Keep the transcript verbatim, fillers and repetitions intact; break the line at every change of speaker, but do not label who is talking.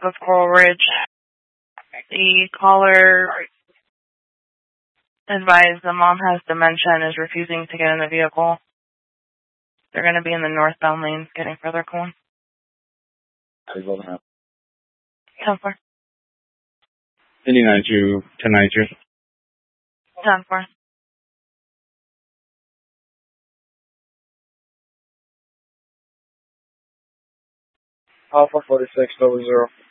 of Coral Ridge. The caller advised the mom has dementia and is refusing to get in the vehicle. They're going to be in the northbound lanes getting further going. ten four.
Any nine two, ten nine two.
ten four.
Alpha forty-six, double zero.